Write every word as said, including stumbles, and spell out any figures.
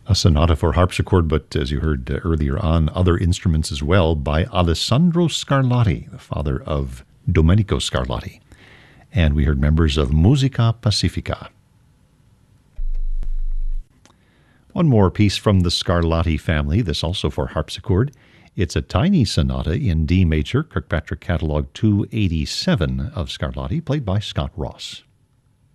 A sonata for harpsichord, but as you heard uh, earlier on, other instruments as well by Alessandro Scarlatti, the father of Domenico Scarlatti. And we heard members of Musica Pacifica. One more piece from the Scarlatti family, this also for harpsichord. It's a tiny sonata in D major, Kirkpatrick Catalog two eighty-seven of Scarlatti, played by Scott Ross.